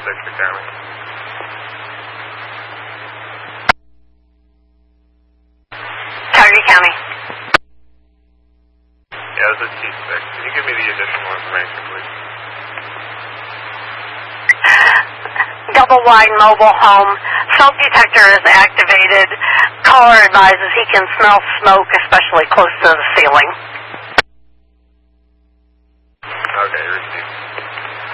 Dexter County. Cuyahoga County. Yeah, this is T6. Can you give me the additional information, please? Double wide mobile home. Smoke detector is activated. Caller advises he can smell smoke, especially close to the ceiling.